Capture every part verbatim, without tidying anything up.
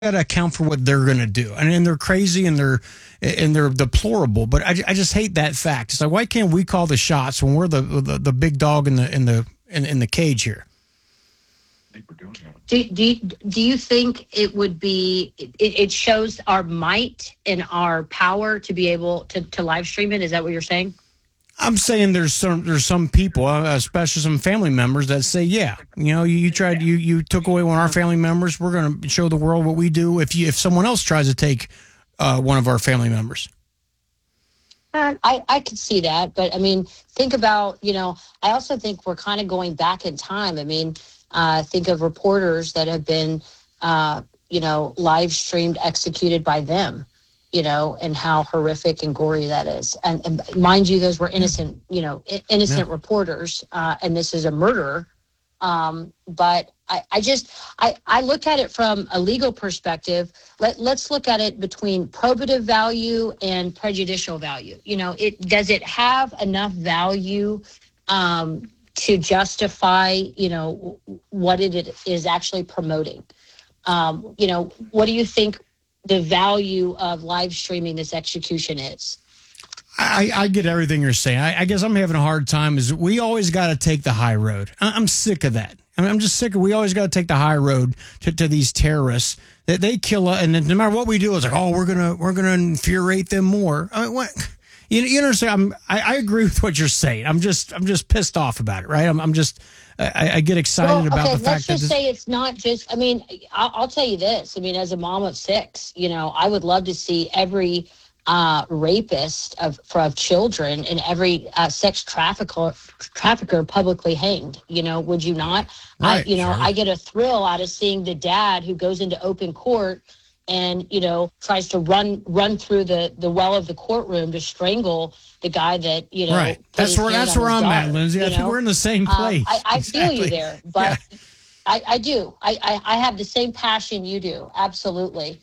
got to account for what they're going to do, and, and they're crazy and they're and they're deplorable. But I, I just hate that fact. It's like, why can't we call the shots when we're the the, the big dog in the in the in, in the cage here? Do, do, you, do you think it would be, it, it shows our might and our power to be able to, to live stream it? Is that what you're saying? I'm saying there's some there's some people, uh, especially some family members, that say, yeah, you know, you, you tried you you took away one of our family members. We're going to show the world what we do if you if someone else tries to take uh, one of our family members. Uh, I, I could see that. But I mean, think about, you know, I also think we're kind of going back in time. I mean, uh, think of reporters that have been, uh, you know, live streamed, executed by them, you know, and how horrific and gory that is. And, and mind you, those were innocent, you know, I- innocent yeah. reporters. Uh, and this is a murderer. Um, but I, I just, I, I look at it from a legal perspective. Let, let's look at it between probative value and prejudicial value. You know, it, does it have enough value, um, to justify, you know, what it is actually promoting? Um, you know, what do you think the value of live streaming this execution is? I, I get everything you're saying. I, I guess I'm having a hard time. Is we always got to take the high road. I, I'm sick of that. I mean, I'm just sick of. We always got to take the high road to, to these terrorists that they kill, and no matter what we do, it's like, oh, we're gonna we're gonna infuriate them more. I mean, what? You, you understand? I'm, I, I agree with what you're saying. I'm just I'm just pissed off about it, right? I'm, I'm just I, I get excited well, about okay, the fact let's that just this, say it's not just. I mean, I'll, I'll tell you this. I mean, as a mom of six, you know, I would love to see every uh, rapist of for of children and every uh, sex trafficker trafficker publicly hanged. You know, would you not? Right, I, you know, sure. I get a thrill out of seeing the dad who goes into open court and, you know, tries to run run through the, the well of the courtroom to strangle the guy that, you know, right. That's where that's where I'm at, Lindsay. I think we're in the same place. Um, I, I exactly. feel you there, but yeah. I, I do. I, I, I have the same passion you do. Absolutely.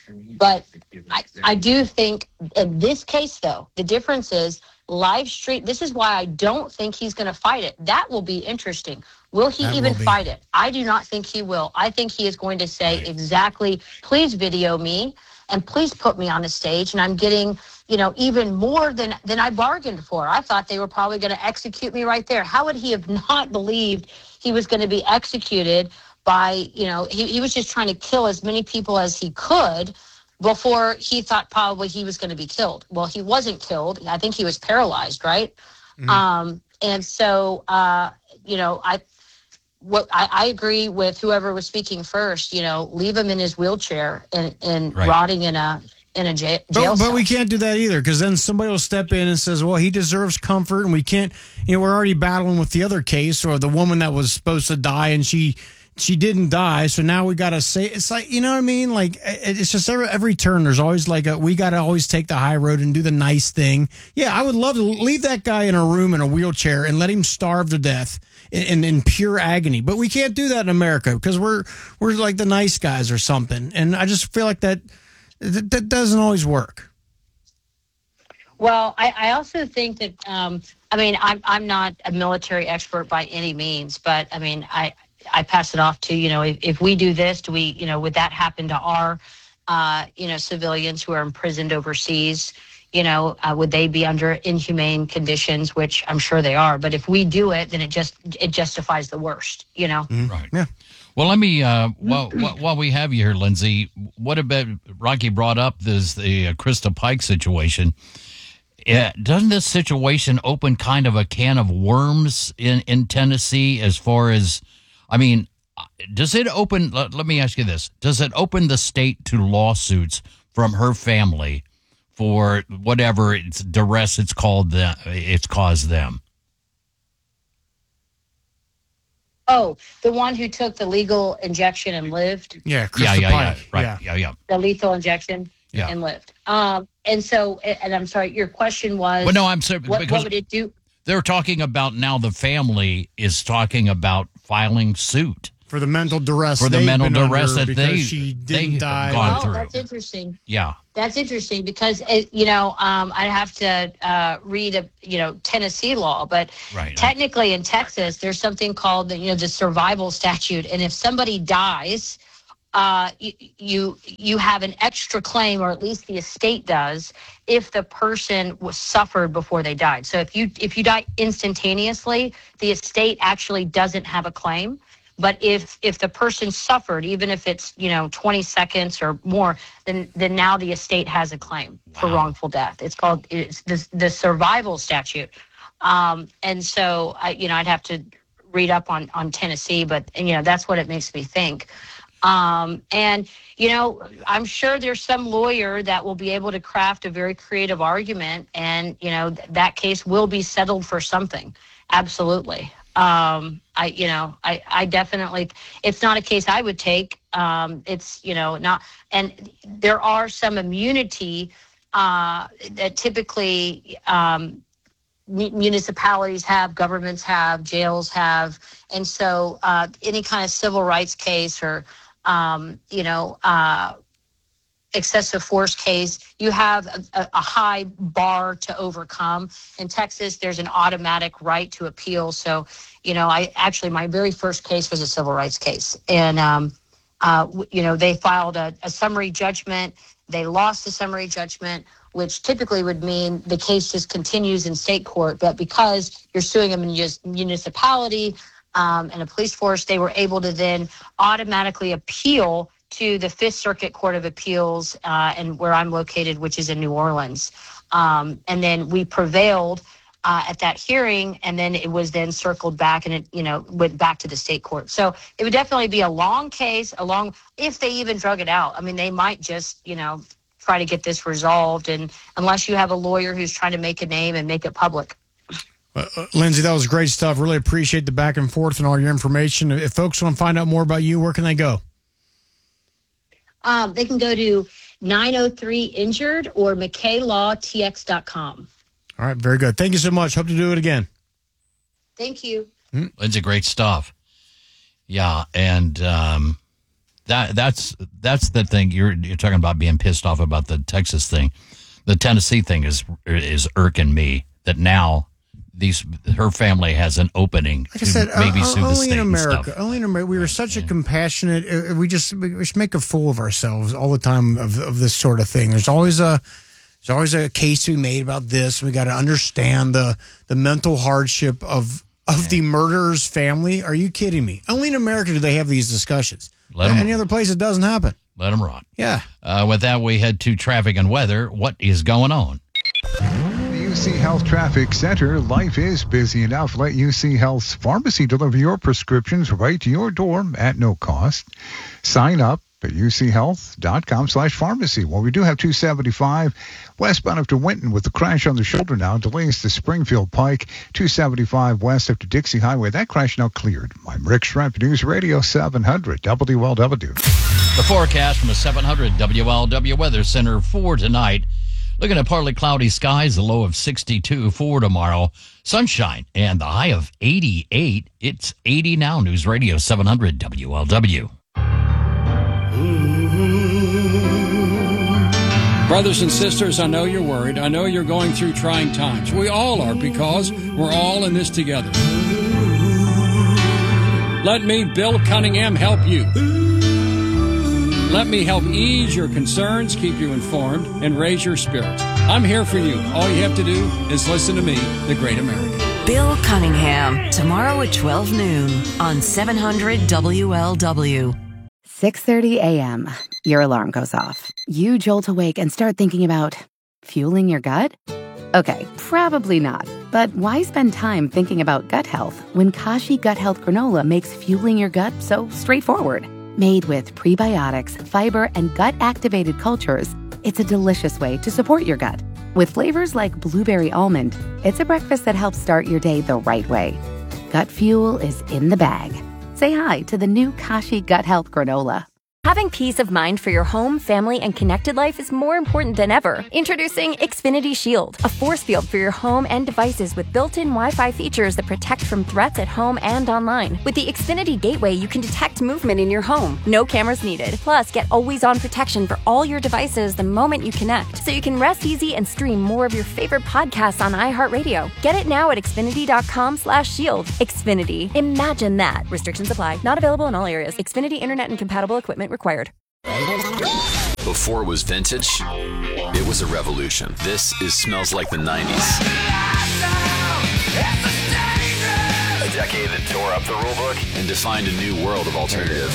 But I, I do think in this case, though, the difference is live stream. This is why I don't think he's going to fight it. That will be interesting. Will he That even will be. fight it? I do not think he will. I think he is going to say Right. exactly, please video me and please put me on the stage. And I'm getting, you know, even more than, than I bargained for. I thought they were probably going to execute me right there. How would he have not believed he was going to be executed by, you know, he, he was just trying to kill as many people as he could before he thought probably he was going to be killed. Well, he wasn't killed. I think he was paralyzed, right? Mm-hmm. Um, and so, uh, you know, I, what I, I agree with whoever was speaking first, you know, leave him in his wheelchair and, and Right. rotting in a, in a jail, jail But, cell. but we can't do that either, because then somebody will step in and says, well, he deserves comfort, and we can't, you know, we're already battling with the other case, or the woman that was supposed to die and she she didn't die, so now we got to say, it's like, you know what I mean? Like, it- it's just every, every turn, there's always like, a, we got to always take the high road and do the nice thing. Yeah, I would love to leave that guy in a room in a wheelchair and let him starve to death in, in, in pure agony. But we can't do that in America, because we're, we're like the nice guys or something. And I just feel like that, that, that doesn't always work. Well, I, I also think that, um, I mean, I'm, I'm not a military expert by any means, but I mean, I, I pass it off to, you know, if, if we do this, do we, you know, would that happen to our, uh, you know, civilians who are imprisoned overseas? You know, uh, would they be under inhumane conditions, which I'm sure they are. But if we do it, then it just it justifies the worst, you know? Mm-hmm. Right. Yeah. Well, let me, uh, while, while we have you here, Lindsay, what about, Rocky brought up this, the uh, Krista Pike situation. Yeah, doesn't this situation open kind of a can of worms in, in Tennessee as far as, I mean, does it open, let, let me ask you this, does it open the state to lawsuits from her family for whatever it's duress it's called them, it's caused them? Oh, the one who took the legal injection and lived? Yeah, Yeah, Krista yeah, yeah, Pike. right, Yeah. yeah, yeah. The lethal injection Yeah. and lived. Um, and so, and I'm sorry, your question was, But no, I'm sorry, what, because what would it do? they're talking about now the family is talking about filing suit. For the mental duress. For the they've mental been duress under that because they- she didn't they die. have gone Oh, through. that's interesting. Yeah. That's interesting because, it, you know, um, I'd have to uh, read, a, you know, Tennessee law. But Right. technically in Texas, there's something called, the, you know, the survival statute. And if somebody dies uh, you, you you have an extra claim, or at least the estate does, if the person was suffered before they died. So if you if you die instantaneously, the estate actually doesn't have a claim. But if if the person suffered, even if it's, you know, twenty seconds or more, then then now the estate has a claim wow. for wrongful death. It's called it's the the survival statute. Um, and so I you know I'd have to read up on on Tennessee, but and, you know that's what it makes me think. Um, and you know I'm sure there's some lawyer that will be able to craft a very creative argument, and you know th- that case will be settled for something. Absolutely. Um, I, you know, I, I definitely, it's not a case I would take. Um, it's, you know, not, and there are some immunity, uh, that typically, um, municipalities have, governments have, jails have. And so, uh, any kind of civil rights case or, um, you know, uh, excessive force case, you have a, a high bar to overcome. In Texas, there's an automatic right to appeal. So, you know, I actually, my very first case was a civil rights case. And, um, uh, you know, they filed a, a summary judgment. They lost the summary judgment, which typically would mean the case just continues in state court. But because you're suing a municipality um, and a police force, they were able to then automatically appeal to the Fifth Circuit Court of Appeals, uh, and where I'm located, which is in New Orleans. Um, and then we prevailed uh, at that hearing, and then it was then circled back, and it, you know, went back to the state court. So it would definitely be a long case, a long, if they even drug it out. I mean, they might just, you know, try to get this resolved, and unless you have a lawyer who's trying to make a name and make it public. Uh, uh, Lindsay, that was great stuff. Really appreciate the back and forth and all your information. If folks want to find out more about you, where can they go? Um, they can go to nine oh three injured or mckay law t x dot com. All right, very good. Thank you so much. Hope to do it again. Thank you. Mm-hmm. It's a great stuff. Yeah, and um, that that's that's the thing. You're you're talking about being pissed off about the Texas thing. The Tennessee thing is is irking me that now these her family has an opening like to I said, maybe uh, sue the only state in America. and stuff. Only in America. We were such a compassionate. Uh, we just we just make a fool of ourselves all the time of of this sort of thing. There's always a there's always a case to be made about this. We got to understand the the mental hardship of of yeah. the murderer's family. Are you kidding me? Only in America do they have these discussions. Let 'em, Any other place it doesn't happen. Let them rot. Yeah. Uh, with that, we head to traffic and weather. What is going on? U C Health Traffic Center. Life is busy enough. Let U C Health's pharmacy deliver your prescriptions right to your door at no cost. Sign up at uchealth.com slash pharmacy. Well, we do have two seventy-five westbound up to Winton with the crash on the shoulder now. Delays to Springfield Pike. two seventy-five west up to Dixie Highway. That crash now cleared. I'm Rick Shrimp, News Radio seven hundred W L W. The forecast from a seven hundred W L W Weather Center for tonight. Looking at partly cloudy skies, a low of sixty-two for tomorrow. Sunshine and the high of eighty-eight. It's eighty now. News Radio seven hundred W L W. Brothers and sisters, I know you're worried. I know you're going through trying times. We all are, because we're all in this together. Let me, Bill Cunningham, help you. Let me help ease your concerns, keep you informed, and raise your spirits. I'm here for you. All you have to do is listen to me, the Great American. Bill Cunningham, tomorrow at twelve noon on seven hundred W L W. six thirty a.m. Your alarm goes off. You jolt awake and start thinking about fueling your gut? Okay, probably not. But why spend time thinking about gut health when Kashi Gut Health Granola makes fueling your gut so straightforward? Made with prebiotics, fiber, and gut-activated cultures, it's a delicious way to support your gut. With flavors like blueberry almond, it's a breakfast that helps start your day the right way. Gut fuel is in the bag. Say hi to the new Kashi Gut Health Granola. Having peace of mind for your home, family, and connected life is more important than ever. Introducing Xfinity Shield, a force field for your home and devices with built-in Wi-Fi features that protect from threats at home and online. With the Xfinity Gateway, you can detect movement in your home. No cameras needed. Plus, get always-on protection for all your devices the moment you connect, so you can rest easy and stream more of your favorite podcasts on iHeartRadio. Get it now at Xfinity.com slash shield. Xfinity. Imagine that. Restrictions apply. Not available in all areas. Xfinity Internet and compatible equipment required. required. Before it was vintage, it was a revolution. This is Smells Like the nineties. A decade that tore up the rulebook and defined a new world of alternative.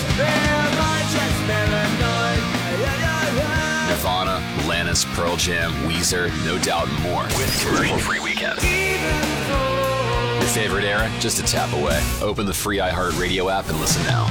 Nirvana, Alanis, Pearl Jam, Weezer, No Doubt, and more. With commercial-free weekends. Your favorite era? Just a tap away. Open the free iHeartRadio app and listen now.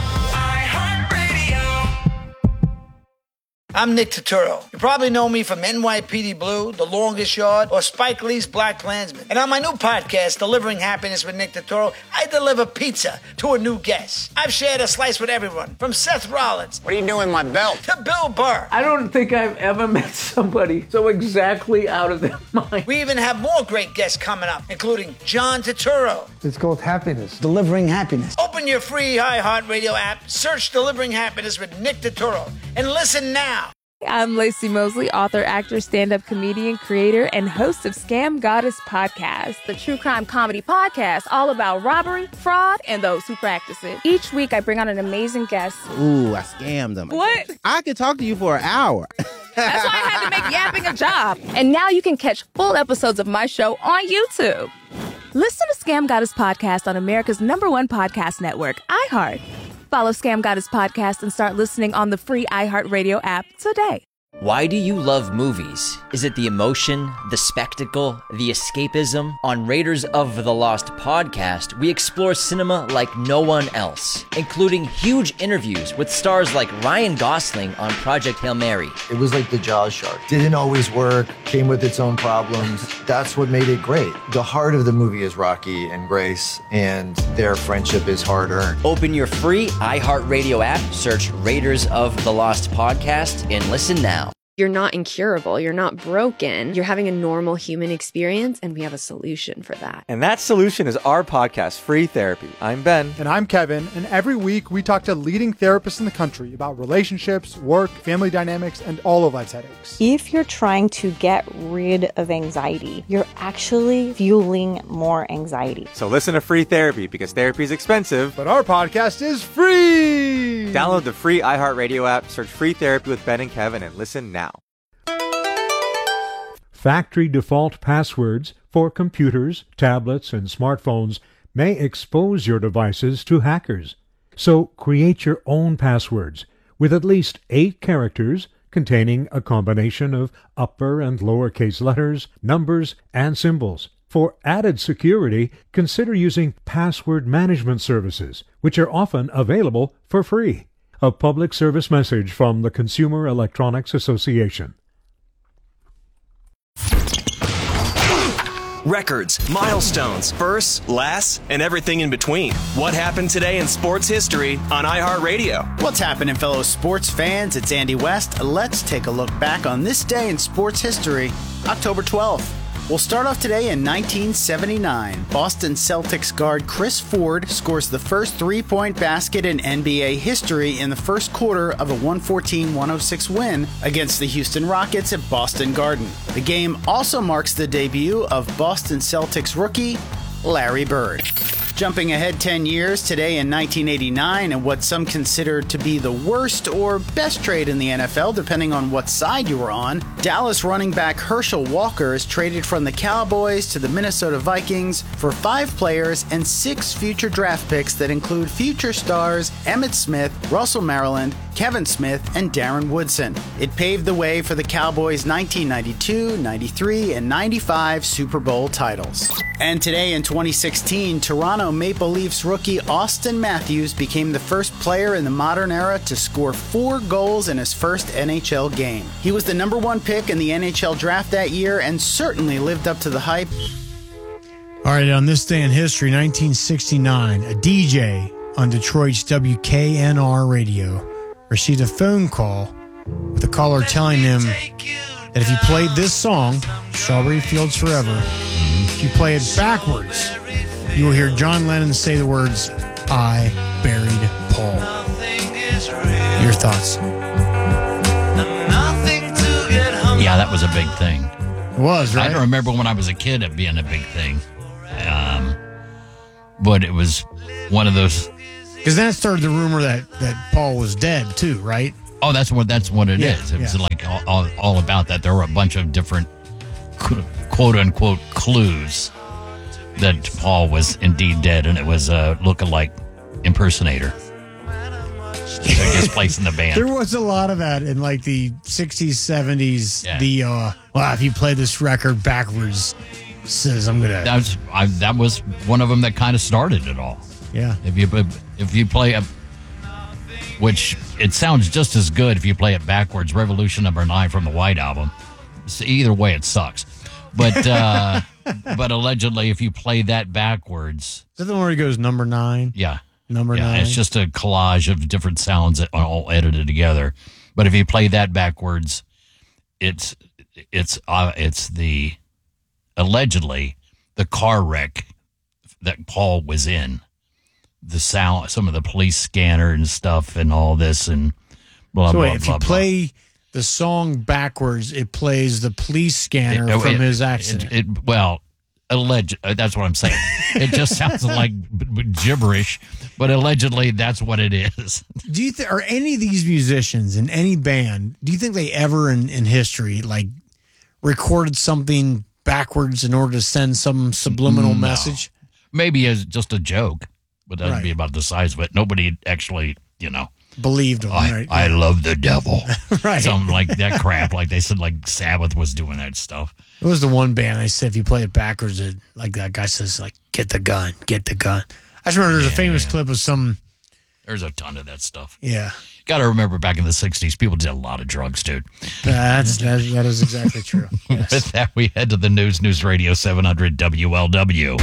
I'm Nick Turturro. You probably know me from N Y P D Blue, The Longest Yard, or Spike Lee's Black Klansman. And on my new podcast, Delivering Happiness with Nick Turturro, I deliver pizza to a new guest. I've shared a slice with everyone, from Seth Rollins. What are you doing with my belt? To Bill Burr. I don't think I've ever met somebody so exactly out of their mind. We even have more great guests coming up, including John Turturro. It's called Happiness. Delivering Happiness. Open your free iHeartRadio app, search Delivering Happiness with Nick Turturro, and listen now. I'm Lacey Mosley, author, actor, stand-up comedian, creator, and host of Scam Goddess Podcast, the true crime comedy podcast all about robbery, fraud, and those who practice it. Each week, I bring on an amazing guest. Ooh, I scammed them. What? I could talk to you for an hour. That's why I had to make yapping a job. And now you can catch full episodes of my show on YouTube. Listen to Scam Goddess Podcast on America's number one podcast network, iHeart. Follow Scam Goddess Podcast and start listening on the free iHeartRadio app today. Why do you love movies? Is it the emotion, the spectacle, the escapism? On Raiders of the Lost podcast, we explore cinema like no one else, including huge interviews with stars like Ryan Gosling on Project Hail Mary. It was like the Jaws shark. Didn't always work, came with its own problems. That's what made it great. The heart of the movie is Rocky and Grace, and their friendship is hard-earned. Open your free iHeartRadio app, search Raiders of the Lost podcast, and listen now. You're not incurable. You're not broken. You're having a normal human experience, and we have a solution for that. And that solution is our podcast, Free Therapy. I'm Ben. And I'm Kevin. And every week we talk to leading therapists in the country about relationships, work, family dynamics, and all of life's headaches. If you're trying to get rid of anxiety, you're actually fueling more anxiety. So listen to Free Therapy, because therapy is expensive, but our podcast is free. Download the free iHeartRadio app, search Free Therapy with Ben and Kevin, and listen now. Factory default passwords for computers, tablets, and smartphones may expose your devices to hackers. So create your own passwords with at least eight characters containing a combination of upper and lowercase letters, numbers, and symbols. For added security, consider using password management services, which are often available for free. A public service message from the Consumer Electronics Association. Records, milestones, firsts, lasts, and everything in between. What happened today in sports history on iHeartRadio? What's happening, fellow sports fans? It's Andy West. Let's take a look back on this day in sports history, October twelfth. We'll start off today in nineteen seventy-nine. Boston Celtics guard Chris Ford scores the first three-point basket in N B A history in the first quarter of a one fourteen one oh six win against the Houston Rockets at Boston Garden. The game also marks the debut of Boston Celtics rookie Larry Bird. Jumping ahead ten years, today in nineteen eighty-nine, and what some consider to be the worst or best trade in the N F L, depending on what side you were on, Dallas running back Herschel Walker is traded from the Cowboys to the Minnesota Vikings for five players and six future draft picks that include future stars Emmitt Smith, Russell Maryland, Kevin Smith, and Darren Woodson. It paved the way for the Cowboys' nineteen ninety-two, ninety-three, and ninety-five Super Bowl titles. And today in twenty sixteen, Toronto Maple Leafs rookie Austin Matthews became the first player in the modern era to score four goals in his first N H L game. He was the number one pick in the N H L draft that year and certainly lived up to the hype. All right, on this day in history, nineteen sixty-nine, a D J on Detroit's W K N R radio received a phone call with a caller telling him that if he played this song, Strawberry Fields Forever, if you play it backwards, you will hear John Lennon say the words, "I buried Paul." Your thoughts? Yeah, that was a big thing. It was, right? I don't remember when I was a kid it being a big thing. Um, but it was one of those... Because that started the rumor that, that Paul was dead, too, right? Oh, that's what that's what it Yeah, is. It was yeah. like all, all, all about that. There were a bunch of different quote unquote clues that Paul was indeed dead, and it was a lookalike impersonator. Took his place in the band. There was a lot of that in like the sixties, seventies. Yeah. The uh, well, if you play this record backwards, says I'm gonna. That was I, that was one of them that kind of started it all. Yeah. If you if you play a, which it sounds just as good if you play it backwards. Revolution Number Nine from the White Album. So either way, it sucks. But uh, but allegedly, if you play that backwards, Is that the one where he goes number nine? yeah, Number yeah, nine. it's just a collage of different sounds that are all edited together. But if you play that backwards, it's it's uh, it's the allegedly the car wreck that Paul was in. The sound, some of the police scanner and stuff, and all this, and blah so blah wait, if blah. you blah. play the song backwards, it plays the police scanner It- from it- his accident. It, it, well, alleged. uh, That's what I'm saying. It just sounds like b- b- gibberish, but allegedly that's what it is. Do you think, are any of these musicians in any band, do you think they ever in, in history, like, recorded something backwards in order to send some subliminal No. message? Maybe as just a joke, but that'd Right. be about the size of it. Nobody actually, you know, Believed them, I, right? I love the devil. Right. Something like that crap. Like they said, like Sabbath was doing that stuff. It was the one band I said if you play it backwards, it, like that guy says, like, get the gun, get the gun. I just remember there's a famous clip of some, There's a ton of that stuff. yeah. Got to remember back in the sixties, people did a lot of drugs, dude. That's, that, that is exactly true. With that, we head to the news. News Radio seven hundred W L W.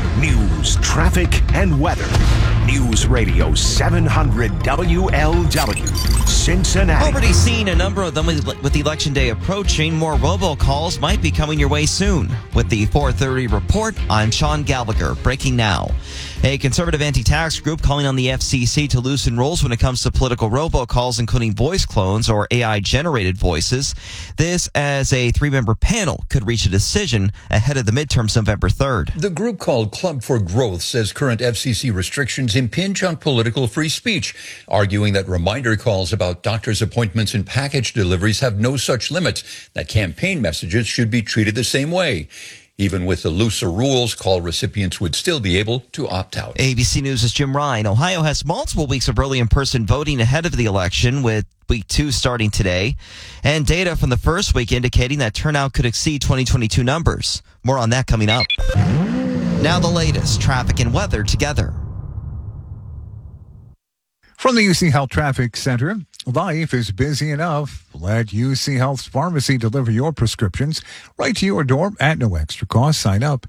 News, traffic, and weather. News Radio seven hundred W L W, Cincinnati. Already seen a number of them with, with Election Day approaching. More robocalls might be coming your way soon. With the four thirty report, I'm Sean Gallagher. Breaking now. A conservative anti-tax group calling on the F C C to loosen rules when it comes to political robocalls, including voice clones or A I-generated voices. This as a three-member panel could reach a decision ahead of the midterms November third. The group called Club for Growth says current F C C restrictions impinge on political free speech, arguing that reminder calls about doctor's appointments and package deliveries have no such limits, that campaign messages should be treated the same way. Even with the looser rules, call recipients would still be able to opt out. A B C News' Jim Ryan. Ohio has multiple weeks of early in-person voting ahead of the election, with week two starting today, and data from the first week indicating that turnout could exceed twenty twenty-two numbers. More on that coming up. Now the latest traffic and weather together. From the U C Health Traffic Center, life is busy enough. Let U C Health's pharmacy deliver your prescriptions right to your door at no extra cost. Sign up.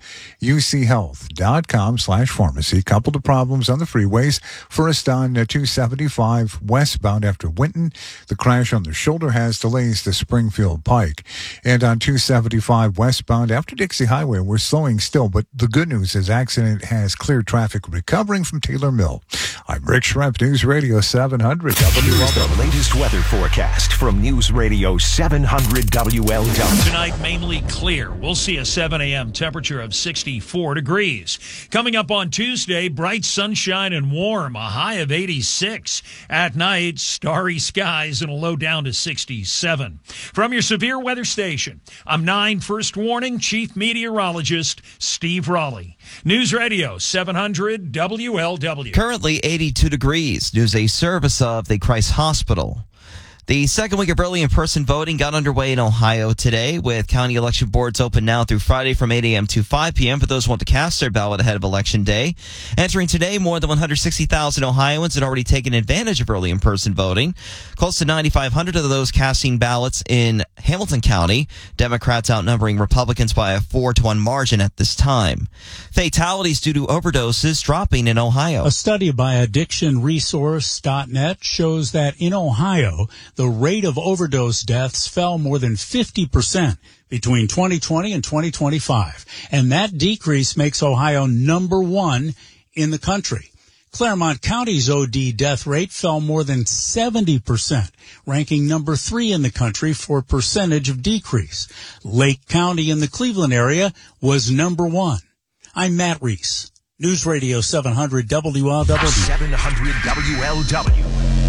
uchealth.com slash pharmacy. Couple of problems on the freeways. First on two seventy-five westbound after Winton. The crash on the shoulder has delays to Springfield Pike. And on two seventy-five westbound after Dixie Highway, we're slowing still. But the good news is accident has clear traffic recovering from Taylor Mill. I'm Rick Schremp, News Radio seven hundred W L W. Here's the latest weather forecast from News Radio seven hundred W L W. Tonight, mainly clear. We'll see a seven a.m. temperature of sixty-four degrees. Coming up on Tuesday, bright sunshine and warm, a high of eighty-six. At night, starry skies and a low down to sixty-seven. From your severe weather station, I'm nine First Warning Chief Meteorologist Steve Raleigh. News Radio seven hundred W L W. Currently eighty-two degrees. News a service of the Christ Hospital. The second week of early in-person voting got underway in Ohio today, with county election boards open now through Friday from eight a.m. to five p.m. for those who want to cast their ballot ahead of Election Day. Entering today, more than one hundred sixty thousand Ohioans had already taken advantage of early in-person voting. Close to nine thousand five hundred of those casting ballots in Hamilton County. Democrats outnumbering Republicans by a four to one margin at this time. Fatalities due to overdoses dropping in Ohio. A study by addiction resource dot net shows that in Ohio, the rate of overdose deaths fell more than fifty percent between twenty twenty and twenty twenty-five. And that decrease makes Ohio number one in the country. Claremont County's O D death rate fell more than seventy percent, ranking number three in the country for percentage of decrease. Lake County in the Cleveland area was number one. I'm Matt Reese, News Radio seven hundred W L W. seven hundred W L W.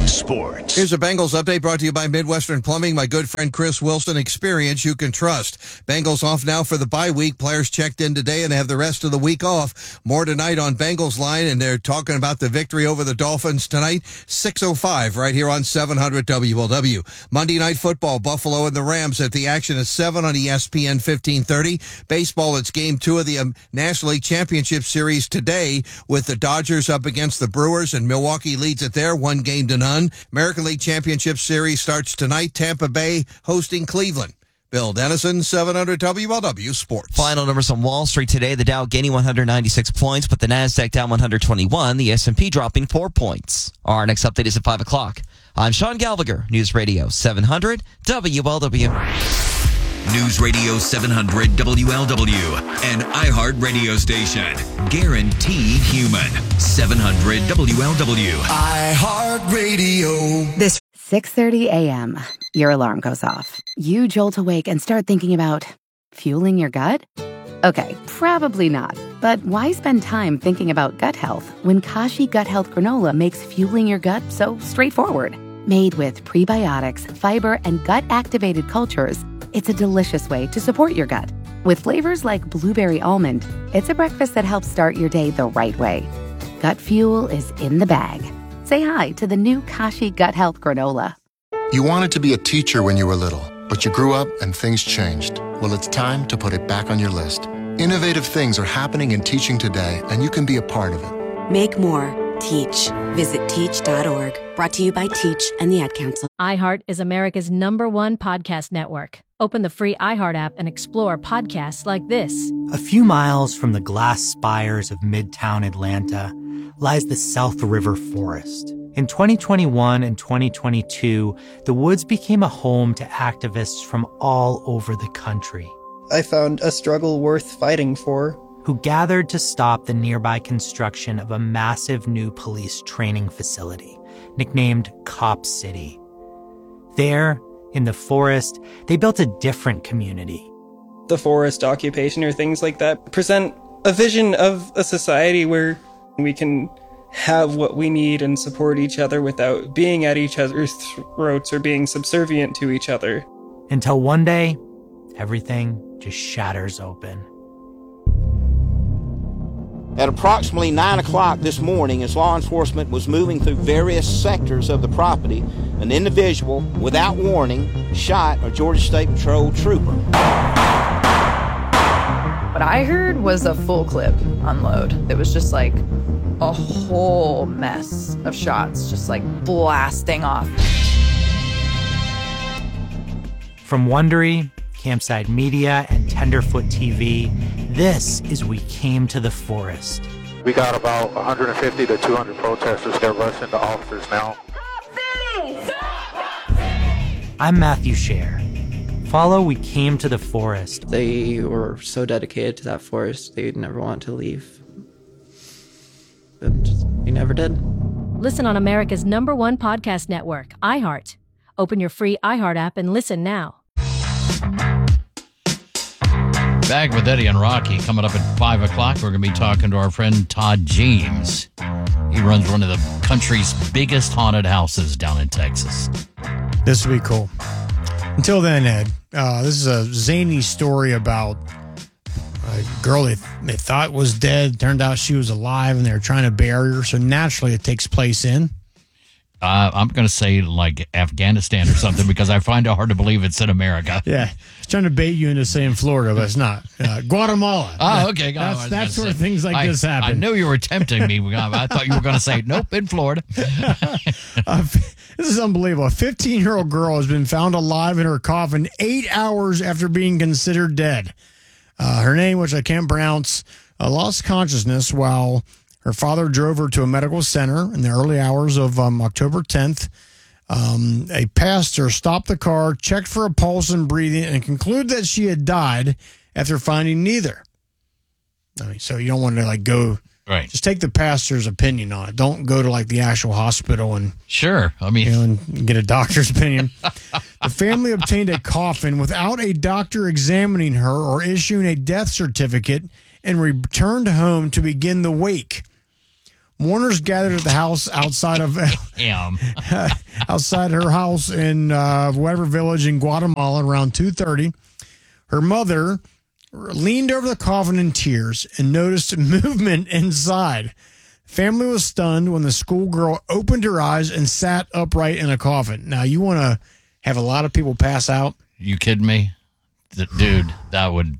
Sports. Here's a Bengals update brought to you by Midwestern Plumbing. My good friend Chris Wilson, experience you can trust. Bengals off now for the bye week. Players checked in today and have the rest of the week off. More tonight on Bengals Line, and they're talking about the victory over the Dolphins tonight, six oh five right here on seven hundred W L W. Monday Night Football, Buffalo and the Rams at the action at seven on E S P N fifteen thirty. Baseball, it's game two of the um, National League Championship Series today with the Dodgers up against the Brewers, and Milwaukee leads it there, one game to none. American League Championship Series starts tonight. Tampa Bay hosting Cleveland. Bill Dennison, seven hundred W L W Sports. Final numbers on Wall Street today. The Dow gaining one hundred ninety-six points, but the Nasdaq down one hundred twenty-one. The S and P dropping four points. Our next update is at five o'clock. I'm Sean Galviger, News Radio seven hundred W L W. News Radio seven hundred W L W, an iHeart radio station. Guaranteed human. seven hundred W L W. iHeart Radio. This six thirty a.m. Your alarm goes off. You jolt awake and start thinking about fueling your gut? Okay, probably not. But why spend time thinking about gut health when Kashi Gut Health Granola makes fueling your gut so straightforward? Made with prebiotics, fiber, and gut-activated cultures, it's a delicious way to support your gut. With flavors like blueberry almond, it's a breakfast that helps start your day the right way. Gut fuel is in the bag. Say hi to the new Kashi Gut Health Granola. You wanted to be a teacher when you were little, but you grew up and things changed. Well, it's time to put it back on your list. Innovative things are happening in teaching today, and you can be a part of it. Make more. Teach. Visit teach dot org. Brought to you by Teach and the Ad Council. iHeart is America's number one podcast network. Open the free iHeart app and explore podcasts like this. A few miles from the glass spires of Midtown Atlanta lies the South River Forest. In twenty twenty-one and twenty twenty-two, the woods became a home to activists from all over the country. I found a struggle worth fighting for. Who gathered to stop the nearby construction of a massive new police training facility, nicknamed Cop City. There, in the forest, they built a different community. The forest occupation or things like that present a vision of a society where we can have what we need and support each other without being at each other's throats or being subservient to each other. Until one day, everything just shatters open. At approximately nine o'clock this morning, as law enforcement was moving through various sectors of the property, an individual, without warning, shot a Georgia State Patrol trooper. What I heard was a full clip unload. It was just like a whole mess of shots, just like blasting off. From Wondery, Campside Media, and Tenderfoot T V, this is We Came to the Forest. We got about one hundred fifty to two hundred protesters. They're rushing the officers now. I'm Matthew Scher. Follow We Came to the Forest. They were so dedicated to that forest, they'd never want to leave. But they never did. Listen on America's number one podcast network, iHeart. Open your free iHeart app and listen now. Back with Eddie and Rocky coming up at five o'clock. We're going to be talking to our friend Todd James. He runs one of the country's biggest haunted houses down in Texas. This would be cool. Until then, Ed, uh, this is a zany story about a girl they, they thought was dead. Turned out she was alive, and they were trying to bury her. So naturally, it takes place in... Uh, I'm going to say like Afghanistan or something because I find it hard to believe it's in America. Yeah. It's trying to bait you into saying Florida, but it's not. Uh, Guatemala. Oh, okay. That's, oh, that's where say, things like I, this happen. I knew you were tempting me. I thought you were going to say, nope, in Florida. uh, this is unbelievable. A fifteen-year-old girl has been found alive in her coffin eight hours after being considered dead. Uh, her name, which I can't pronounce, uh, lost consciousness while... her father drove her to a medical center in the early hours of um, October tenth. Um, a pastor stopped the car, checked for a pulse and breathing, and concluded that she had died after finding neither. I mean, so you don't want to like go. Right. Just take the pastor's opinion on it. Don't go to like the actual hospital and sure. I mean, you know, and get a doctor's opinion. The family obtained a coffin without a doctor examining her or issuing a death certificate and returned home to begin the wake. Mourners gathered at the house outside of Damn. outside her house in uh, whatever village in Guatemala around two thirty. Her mother leaned over the coffin in tears and noticed movement inside. Family was stunned when the schoolgirl opened her eyes and sat upright in a coffin. Now, you want to have a lot of people pass out? You kidding me? D- dude, that would...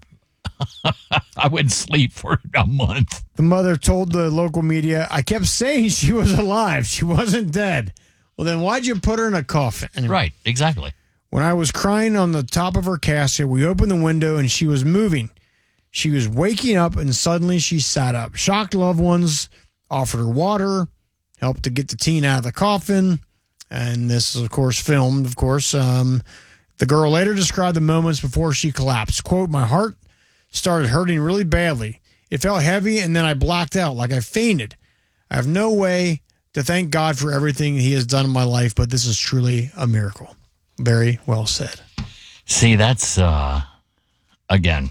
I wouldn't sleep for a month. The mother told the local media, I kept saying she was alive. She wasn't dead. Well, then why'd you put her in a coffin? Anyway, right, exactly. When I was crying on the top of her casket, we opened the window and she was moving. She was waking up and suddenly she sat up. Shocked loved ones offered her water, helped to get the teen out of the coffin. And this is, of course, filmed, of course. Um, the girl later described the moments before she collapsed. Quote, my heart started hurting really badly. It felt heavy, and then I blacked out like I fainted. I have no way to thank God for everything he has done in my life, but this is truly a miracle. Very well said. See, that's, uh, again,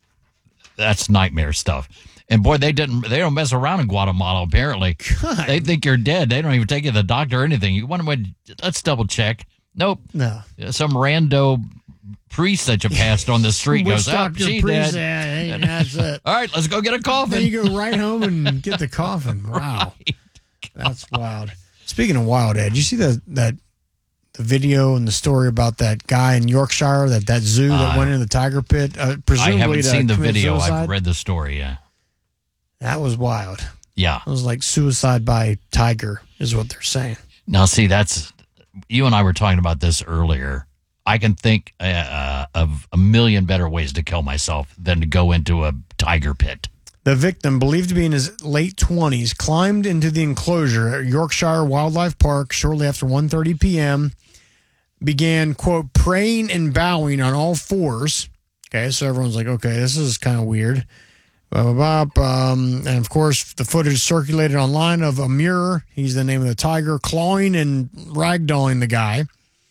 that's nightmare stuff. And boy, they didn't, they don't mess around in Guatemala, apparently. God. They think you're dead. They don't even take you to the doctor or anything. You want to, let's double check. Nope. No. Some rando priest that you passed on the street goes, oh, she priest, dead. Yeah, hey, that's it. All right, let's go get a coffin. Then you go right home and get the coffin. Wow. Right. That's wild. Speaking of wild, Ed, you see the, that the video and the story about that guy in Yorkshire, that, that zoo that uh, went in the tiger pit? Uh, presumably I haven't seen the video. Suicide? I've read the story, yeah. That was wild. Yeah. It was like suicide by tiger is what they're saying. Now, see, that's, you and I were talking about this earlier. I can think uh, of a million better ways to kill myself than to go into a tiger pit. The victim, believed to be in his late twenties, climbed into the enclosure at Yorkshire Wildlife Park shortly after one thirty p.m., began, quote, praying and bowing on all fours. Okay, so everyone's like, okay, this is kind of weird. Blah, blah, blah. Um, and, of course, the footage circulated online of Amur, he's the name of the tiger, clawing and ragdolling the guy.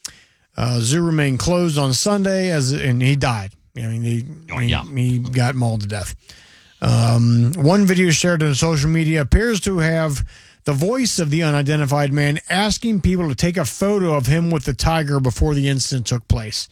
Uh, zoo remained closed on Sunday, as and he died. I mean, he, oh, yeah. he, he got mauled to death. Um, one video shared on social media appears to have the voice of the unidentified man asking people to take a photo of him with the tiger before the incident took place.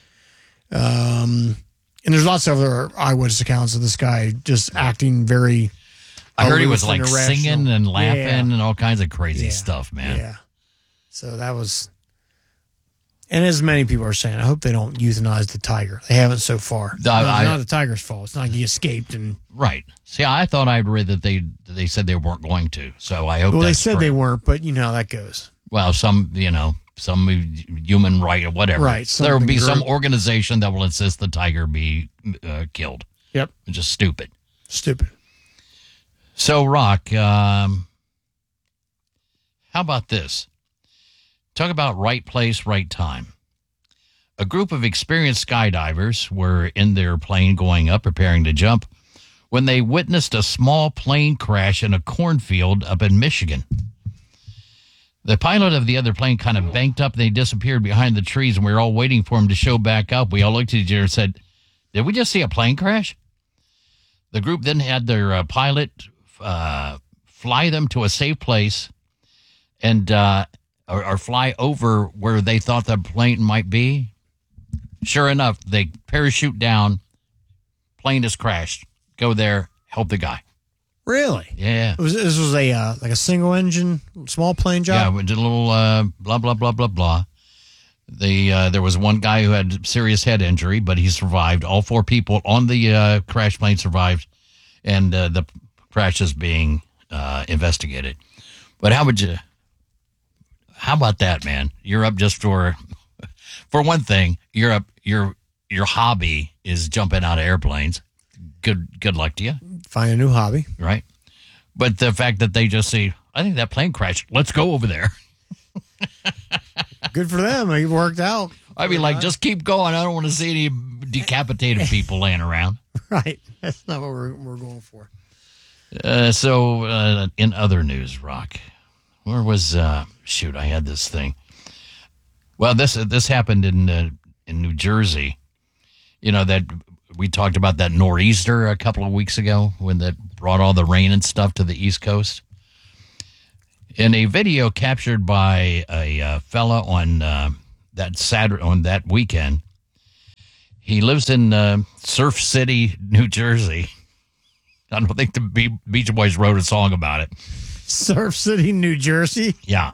Um, and there's lots of other eyewitness accounts of this guy just acting very. I heard he was like irrational. singing and laughing yeah. and all kinds of crazy yeah. stuff, man. Yeah. So that was. And as many people are saying, I hope they don't euthanize the tiger. They haven't so far. The, no, it's I, not the tiger's fault. It's not like he escaped. And right. See, I thought I'd read that they they said they weren't going to. So I hope. Well, that's they said true. they weren't, but you know how that goes. Well, some you know some human right or whatever. Right. There will be group. some organization that will insist the tiger be uh, killed. Yep. It's just stupid. Stupid. So, Rock, um, how about this? Talk about right place, right time. A group of experienced skydivers were in their plane going up, preparing to jump, when they witnessed a small plane crash in a cornfield up in Michigan. The pilot of the other plane kind of banked up. They disappeared behind the trees, and we were all waiting for him to show back up. We all looked at each other and said, did we just see a plane crash? The group then had their uh, pilot uh, fly them to a safe place and uh, or, or fly over where they thought the plane might be. Sure enough, they parachute down, plane has crashed. Go there, help the guy. Really? Yeah. It was, this was a uh, like a single engine, small plane job? Yeah, we did a little uh, blah, blah, blah, blah, blah. The, uh, there was one guy who had serious head injury, but he survived. All four people on the uh, crash plane survived, and uh, the crash is being uh, investigated. But how would you, how about that, man? You're up just for, for one thing, you're up, your your hobby is jumping out of airplanes. Good good luck to you. Find a new hobby. Right. But the fact that they just say, I think that plane crashed. Let's go over there. Good for them. It worked out. I'd be like, just keep going. I don't want to see any decapitated people laying around. Right. That's not what we're, we're going for. Uh, so, uh, in other news, Rock, where was, uh, shoot, I had this thing. Well, this this happened in uh, in New Jersey. You know, that we talked about that nor'easter a couple of weeks ago when that brought all the rain and stuff to the East Coast. In a video captured by a uh, fella on uh, that Saturday, on that weekend, he lives in uh, Surf City, New Jersey. I don't think the Be- Beach Boys wrote a song about it. Surf City, New Jersey? Yeah.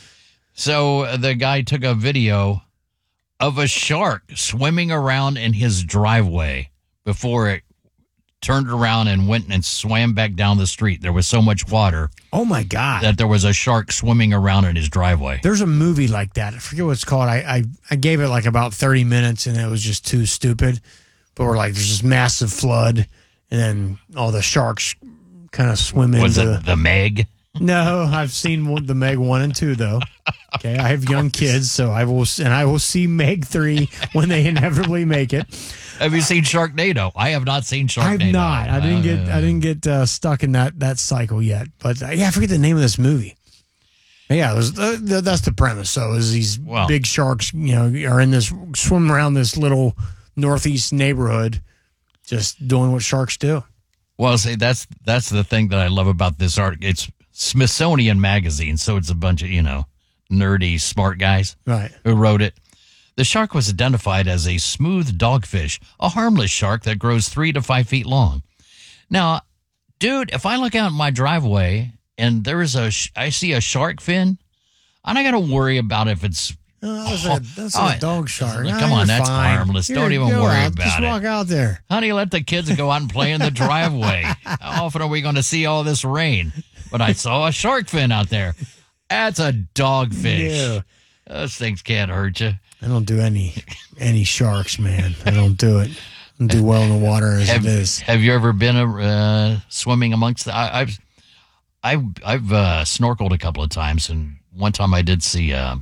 So uh, the guy took a video of a shark swimming around in his driveway before it turned around and went and swam back down the street. There was so much water. Oh, my God. That there was a shark swimming around in his driveway. There's a movie like that. I forget what it's called. I, I, I gave it like about thirty minutes, and it was just too stupid. But we're like, there's this massive flood, and then all the sharks kind of swim Was into... it The Meg? No, I've seen one, the Meg one and two though. Okay, I have young kids, so I will and I will see Meg three when they inevitably make it. Have you seen Sharknado? I have not seen Sharknado. I've not. I didn't get. Uh, I didn't get uh, stuck in that that cycle yet. But uh, yeah, I forget the name of this movie. But yeah, it was, uh, th- that's the premise. So is these Well- big sharks, you know, are in this swimming around this little northeast neighborhood, just doing what sharks do. Well, see, that's that's the thing that I love about this art. It's Smithsonian Magazine, so it's a bunch of, you know, nerdy, smart guys Right. who wrote it. The shark was identified as a smooth dogfish, a harmless shark that grows three to five feet long. Now, dude, if I look out in my driveway and there is a, sh- I see a shark fin, I don't got to worry about if it's. Oh, that's a, that's Oh, a dog shark. Come Ah, on, you're that's fine. harmless. Here, Don't even go worry out. about Just it. walk out there. Honey, let the kids go out and play in the driveway. How often are we going to see all this rain? But I saw a shark fin out there. That's a dogfish. Yeah. Those things can't hurt you. I don't do any any sharks, man. I don't do it. I don't do well in the water as Have, it is. have you ever been uh, swimming amongst the... I, I've I've, I've uh, snorkeled a couple of times, and one time I did see a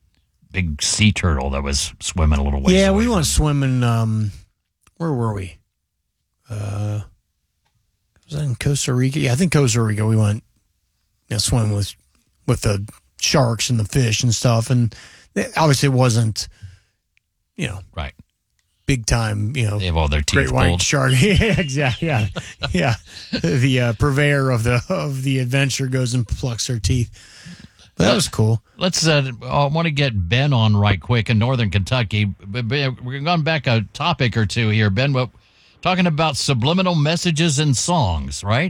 big sea turtle that was swimming a little ways Yeah, away. we went swimming. Um, where were we? Uh, was that in Costa Rica? Yeah, I think Costa Rica. We went, you know, swimming with with the sharks and the fish and stuff, and it obviously it wasn't, you know, right, big time. You know, They have all their great teeth white pulled. shark. Yeah, exactly. Yeah, yeah. The uh, purveyor of the of the adventure goes and plucks her teeth. But that was cool. Let's. Uh, I want to get Ben on right quick in Northern Kentucky. But Ben, we're going back a topic or two here, Ben. What, talking about subliminal messages in songs, right?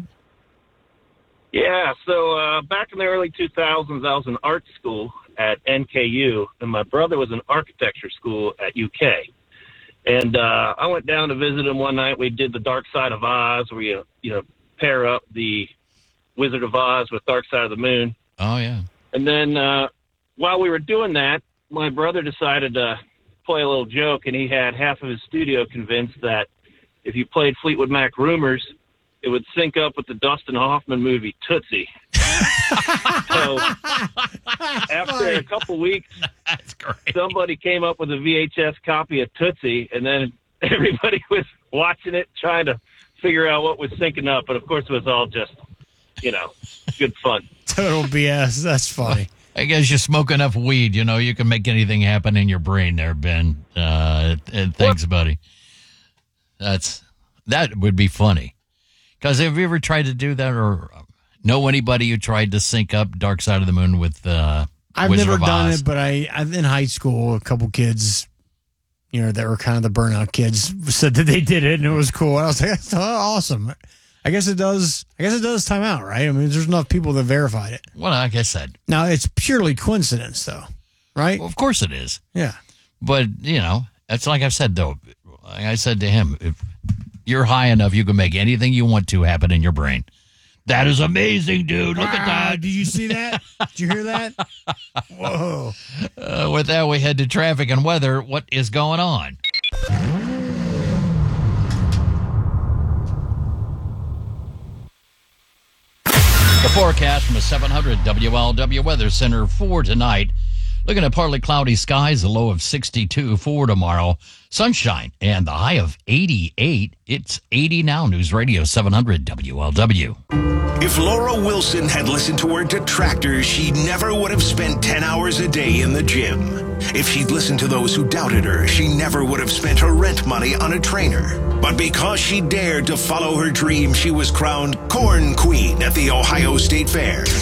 Yeah, so uh, back in the early two thousands, I was in art school at N K U, and my brother was in architecture school at U K. And uh, I went down to visit him one night. We did the Dark Side of Oz, where you, you know, pair up the Wizard of Oz with Dark Side of the Moon. Oh, yeah. And then uh, while we were doing that, my brother decided to play a little joke, and he had half of his studio convinced that if you played Fleetwood Mac Rumors, it would sync up with the Dustin Hoffman movie Tootsie. So after a couple weeks, somebody came up with a V H S copy of Tootsie, and then everybody was watching it, trying to figure out what was syncing up. But, of course, it was all just, you know, good fun. Total B S. That's funny. I guess you smoke enough weed, you know, you can make anything happen in your brain there, Ben. Uh, and thanks, buddy. That's that would be funny. Because have you ever tried to do that or know anybody who tried to sync up Dark Side of the Moon with uh, I've Wizard never of done Oz? it, but I, I've in high school, a couple kids, you know, that were kind of the burnout kids said that they did it and it was cool. And I was like, that's awesome. I guess it does. I guess it does time out, right? I mean, there's enough people that verified it. Well, like I said. Now, it's purely coincidence, though, right? Well, of course it is. Yeah. But, you know, that's like I've said, though. Like I said to him, if you're high enough, you can make anything you want to happen in your brain. That is amazing, dude. Look at that. Did you see that? Did you hear that? Whoa. Uh, with that, we head to traffic and weather. What is going on? The forecast from a seven hundred W L W Weather Center for tonight. Looking at partly cloudy skies, a low of sixty-two for tomorrow. Sunshine and the high of eighty-eight. It's eighty now. News Radio seven hundred W L W. If Laura Wilson had listened to her detractors, she never would have spent ten hours a day in the gym. If she'd listened to those who doubted her, she never would have spent her rent money on a trainer. But because she dared to follow her dream, she was crowned Corn Queen at the Ohio State Fair.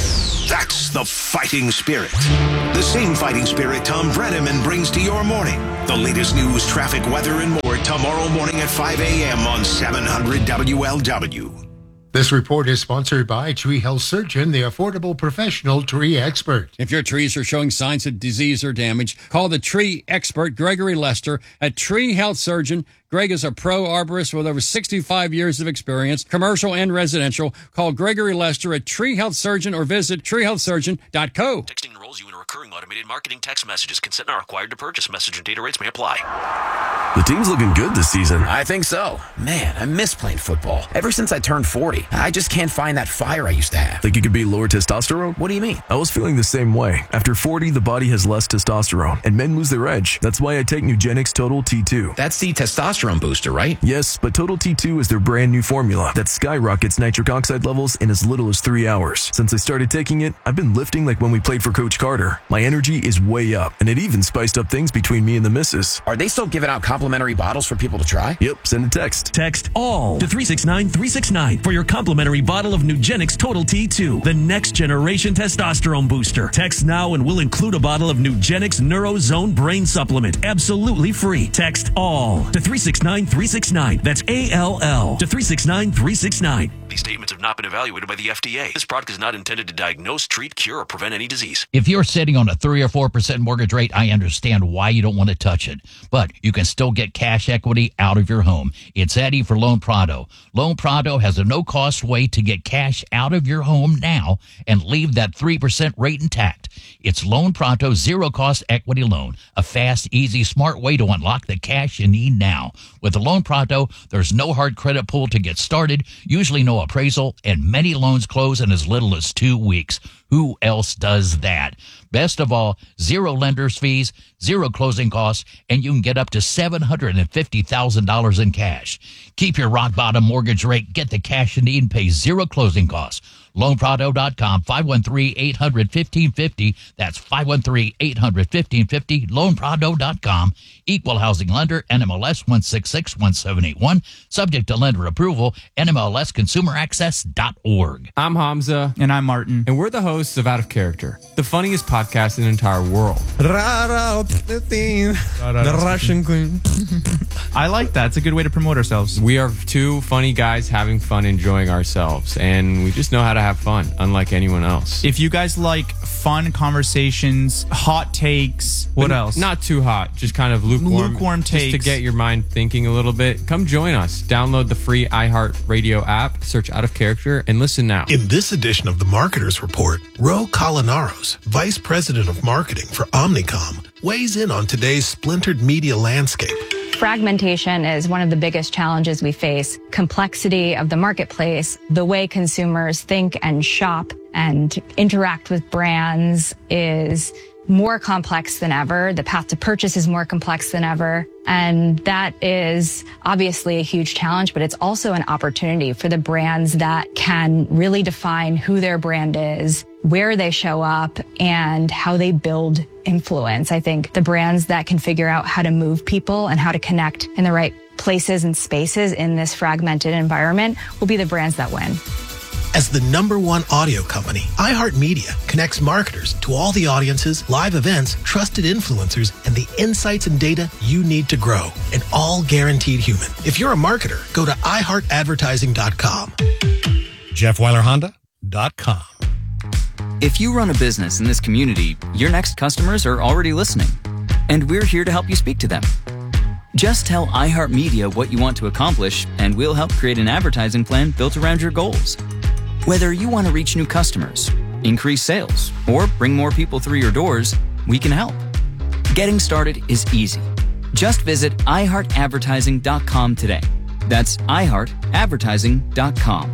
That's the fighting spirit. The same fighting spirit Tom Brenneman brings to your morning. The latest news, traffic, weather, and more tomorrow morning at five a.m. on seven hundred W L W. This report is sponsored by Tree Health Surgeon, the affordable professional tree expert. If your trees are showing signs of disease or damage, call the tree expert, Gregory Lester, at Tree Health Surgeon. Greg is a pro arborist with over sixty-five years of experience, commercial and residential. Call Gregory Lester at Tree Health Surgeon or visit tree health surgeon dot co. Texting enrolls you in a recurring automated marketing text messages. Consent not required to purchase. Message and data rates may apply. The team's looking good this season. I think so. Man, I miss playing football. Ever since I turned forty, I just can't find that fire I used to have. Think it could be lower testosterone? What do you mean? I was feeling the same way. After forty, the body has less testosterone, and men lose their edge. That's why I take Nugenix Total T two. That's the testosterone booster, right? Yes, but Total T two is their brand new formula that skyrockets nitric oxide levels in as little as three hours. Since I started taking it, I've been lifting like when we played for Coach Carter. My energy is way up, and it even spiced up things between me and the missus. Are they still giving out complimentary bottles for people to try? Yep, send a text. Text ALL to three six nine three six nine for your complimentary bottle of Nugenix Total T two, the next generation testosterone booster. Text now and we'll include a bottle of Nugenix NeuroZone Brain Supplement, absolutely free. Text ALL to three six nine three six nine. That's A L L to three six nine three six nine. These statements have not been evaluated by the F D A. This product is not intended to diagnose, treat, cure, or prevent any disease. If you're sitting on a three or four percent mortgage rate, I understand why you don't want to touch it. But you can still get cash equity out of your home. It's Eddie for Loan Prado. Loan Prado has a no-cost way to get cash out of your home now and leave that three percent rate intact. It's Loan Prado zero-cost equity loan, a fast, easy, smart way to unlock the cash you need now. With the Loan Prado, there's no hard credit pull to get started, usually no appraisal, and many loans close in as little as two weeks. Who else does that? Best of all, zero lender's fees, zero closing costs, and you can get up to seven hundred fifty thousand dollars in cash. Keep your rock bottom mortgage rate, get the cash you need, and pay zero closing costs. loan prado dot com, five one three, eight hundred, fifteen fifty. That's five one three, eight hundred, fifteen fifty, loan prado dot com. Equal housing lender, N M L S one six six one seven eight one. Subject to lender approval, N M L S consumer access dot org. I'm Hamza. And I'm Martin. And we're the hosts of Out of Character, the funniest podcast in the entire world. The Russian queen. I like that. It's a good way to promote ourselves. We are two funny guys having fun, enjoying ourselves, and we just know how to have fun, unlike anyone else. If you guys like fun conversations, hot takes, what But else? Not too hot, just kind of lukewarm. Lukewarm just to takes. get your mind thinking a little bit. Come join us. Download the free iHeartRadio app, search Out of Character, and listen now. In this edition of the Marketers Report, Ro Colinaros, Vice President of Marketing for Omnicom, weighs in on today's splintered media landscape. Fragmentation is one of the biggest challenges we face. Complexity of the marketplace, the way consumers think and shop and interact with brands is more complex than ever. The path to purchase is more complex than ever. And that is obviously a huge challenge, but it's also an opportunity for the brands that can really define who their brand is, where they show up, and how they build influence. I think the brands that can figure out how to move people and how to connect in the right places and spaces in this fragmented environment will be the brands that win. As the number one audio company, iHeartMedia connects marketers to all the audiences, live events, trusted influencers, and the insights and data you need to grow, and all guaranteed human. If you're a marketer, go to i heart advertising dot com. Jeff Weiler Honda dot com. If you run a business in this community, your next customers are already listening, and we're here to help you speak to them. Just tell iHeartMedia what you want to accomplish, and we'll help create an advertising plan built around your goals. Whether you want to reach new customers, increase sales, or bring more people through your doors, we can help. Getting started is easy. Just visit i heart advertising dot com today. That's i heart advertising dot com.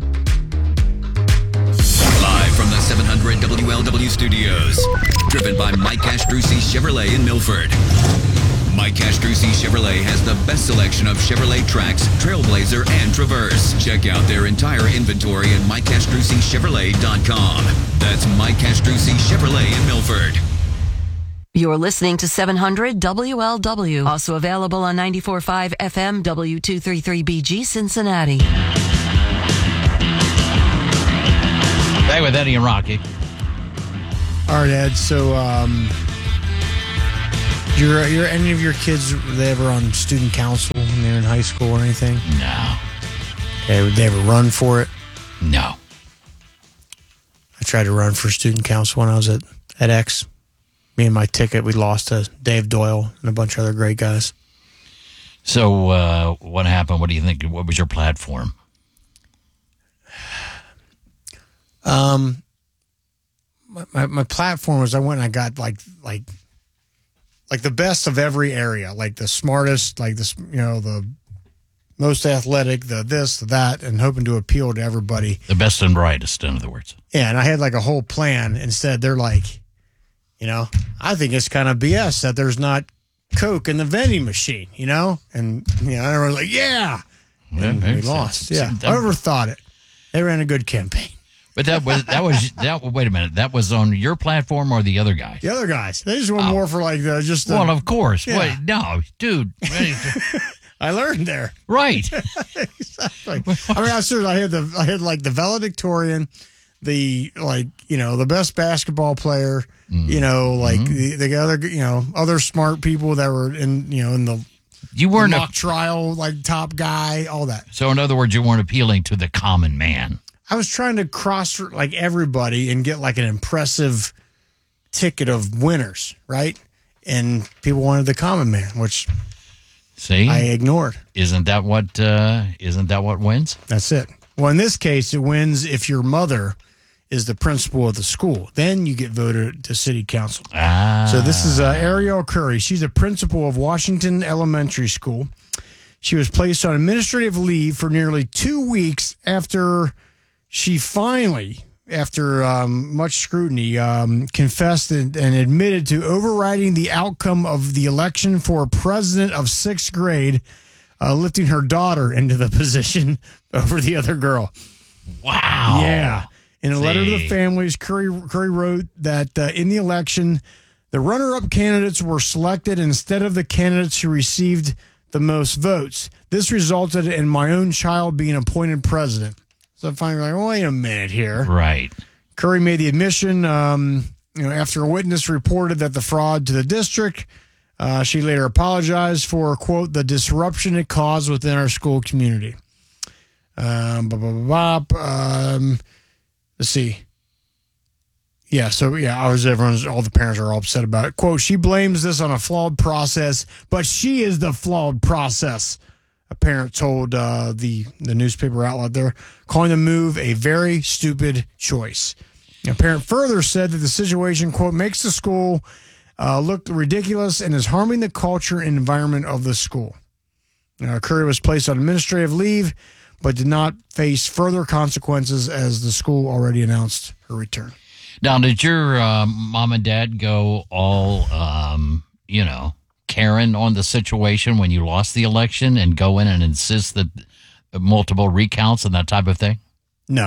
Live from the seven hundred W L W studios. Driven by Mike Castrucci Chevrolet in Milford. Mike Castrucci Chevrolet has the best selection of Chevrolet Trax, Trailblazer, and Traverse. Check out their entire inventory at mike castrucci chevrolet dot com. That's Mike Castrucci Chevrolet in Milford. You're listening to seven hundred W L W. Also available on ninety-four point five F M W two thirty-three B G Cincinnati. Back with Eddie and Rocky. All right, Ed. So, um, your your any of your kids, were they ever on student council when they were in high school or anything? No. Okay, would they ever run for it? No. I tried to run for student council when I was at at X. Me and my ticket, we lost to Dave Doyle and a bunch of other great guys. So, uh, what happened? What do you think? What was your platform? Um, my, my, my platform was I went and I got like like like the best of every area, like the smartest, like this, you know, the most athletic, the this, the that, and hoping to appeal to everybody. The best and brightest, in other words. Yeah, and I had like a whole plan. Instead, they're like, you know, I think it's kind of B S that there's not Coke in the vending machine, you know? And, you know, everyone's like, yeah. And we lost. Yeah. Whoever thought it. They ran a good campaign. But that was, that was, that. wait a minute. That was on your platform or the other guys? The other guys. They just went oh. more for like the, just the. Well, of course. Yeah. Wait, no, dude. I learned there. Right. Exactly. I mean, I seriously, I had the, I had like the valedictorian, the, like, you know, the best basketball player, mm. you know, like mm-hmm. the, the other, you know, other smart people that were in, you know, in the, you weren't the mock a, trial, like top guy, all that. So in other words, you weren't appealing to the common man. I was trying to cross like everybody and get like an impressive ticket of winners, right? And people wanted the common man, which see I ignored. Isn't that what? Uh, isn't that what wins? That's it. Well, in this case, it wins if your mother is the principal of the school. Then you get voted to city council. Ah. So this is uh, Ariel Curry. She's a principal of Washington Elementary School. She was placed on administrative leave for nearly two weeks after she finally, after um, much scrutiny, um, confessed and, and admitted to overriding the outcome of the election for president of sixth grade, uh, lifting her daughter into the position over the other girl. Wow. Yeah. In a See. letter to the families, Curry, Curry wrote that uh, in the election, the runner-up candidates were selected instead of the candidates who received the most votes. This resulted in my own child being appointed president. So I'm finally like, wait a minute here. Right. Curry made the admission, um, you know, after a witness reported that the fraud to the district. Uh, she later apologized for, quote, the disruption it caused within our school community. Um, blah, blah, blah, blah. Um, let's see. Yeah, so, yeah, I was, everyone's, all the parents are all upset about it. Quote, she blames this on a flawed process, but she is the flawed process. A parent told uh, the, the newspaper outlet there, calling the move a very stupid choice. A parent further said that the situation, quote, makes the school uh, look ridiculous and is harming the culture and environment of the school. Now, Curry was placed on administrative leave, but did not face further consequences as the school already announced her return. Now, did your uh, mom and dad go all, um, you know, Karen on the situation when you lost the election and go in and insist that multiple recounts and that type of thing? No.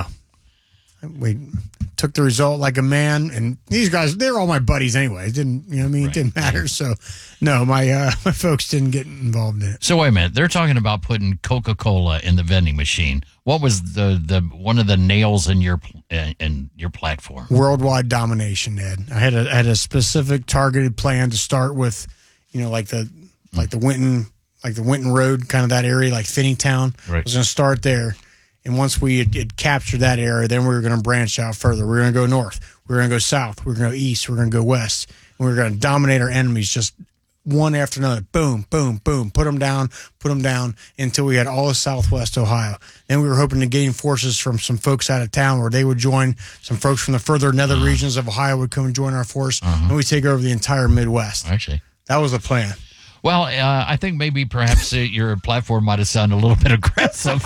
We took the result like a man, and these guys, they're all my buddies anyway. It didn't, you know what I mean? Right. It didn't matter. So, no, my uh, my folks didn't get involved in it. So, wait a minute. They're talking about putting Coca-Cola in the vending machine. What was the, the one of the nails in your in your platform? Worldwide domination, Ed. I had a I had a specific targeted plan to start with, you know, like the like the Winton like the Winton Road, kind of that area, like Finneytown. Right. I was going to start there. And once we had, had captured that area, then we were going to branch out further. We were going to go north. We were going to go south. We were going to go east. We were going to go west. And we were going to dominate our enemies just one after another. Boom, boom, boom. Put them down, put them down until we had all of southwest Ohio. Then we were hoping to gain forces from some folks out of town where they would join. Some folks from the further nether uh-huh. regions of Ohio would come and join our force. Uh-huh. And we'd take over the entire Midwest. Actually. That was the plan. Well, uh, I think maybe perhaps uh, your platform might have sounded a little bit aggressive.